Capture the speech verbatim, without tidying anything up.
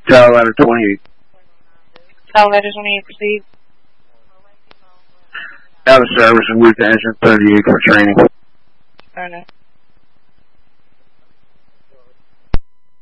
Tower ladder twenty-eight. Tower ladder twenty-eight, proceed. Out of service and with engine thirty-eight for training. Fair enough.